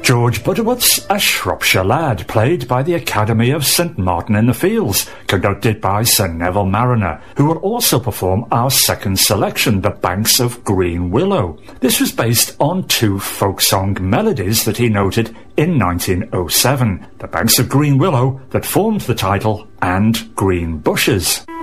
George Butterworth's A Shropshire Lad, played by the Academy of St Martin in the Fields, conducted by Sir Neville Marriner, who will also perform our second selection, The Banks of Green Willow. This was based on two folk song melodies that he noted in 1907, The Banks of Green Willow, that formed the title, and Green Bushes.